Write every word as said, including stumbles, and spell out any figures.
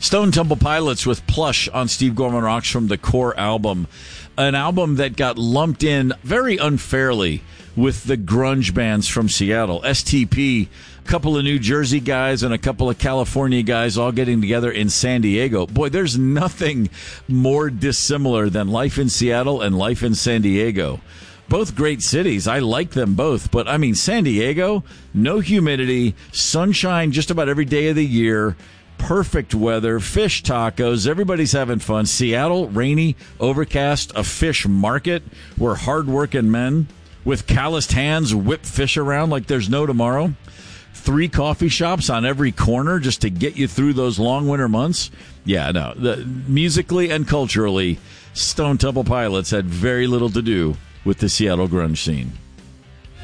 Stone Temple Pilots with Plush on Steve Gorman Rocks from the Core album. An album that got lumped in very unfairly with the grunge bands from Seattle. S T P, a couple of New Jersey guys and a couple of California guys all getting together in San Diego. Boy, there's nothing more dissimilar than life in Seattle and life in San Diego. Both great cities. I like them both. But, I mean, San Diego, no humidity, sunshine just about every day of the year, perfect weather, fish tacos, everybody's having fun. Seattle, rainy, overcast, a fish market where hardworking men with calloused hands whip fish around like there's no tomorrow. Three coffee shops on every corner just to get you through those long winter months. Yeah, no, the, musically and culturally, Stone Temple Pilots had very little to do with the Seattle grunge scene.